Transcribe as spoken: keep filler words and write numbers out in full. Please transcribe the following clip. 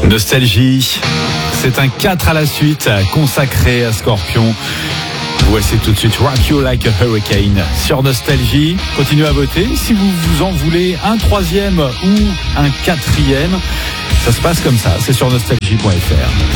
Nostalgie, c'est un quatre à la suite consacré à Scorpion. Voici tout de suite Rock You Like a Hurricane sur Nostalgie. Continuez à voter si vous vous en voulez un troisième ou un quatrième. Ça se passe comme ça, c'est sur nostalgie point f r.